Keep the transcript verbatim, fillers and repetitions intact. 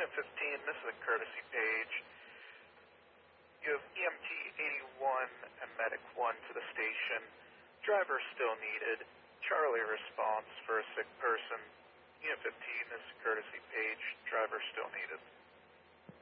Unit fifteen, this is a courtesy page. You have E M T eighty-one and Medic one to the station. Driver still needed. Charlie response for a sick person. Unit fifteen, this is a courtesy page. Driver still needed.